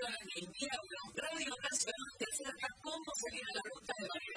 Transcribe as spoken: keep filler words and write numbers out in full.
en invierno, Radio Nacional te acerca cómo salir a la ruta de variedad.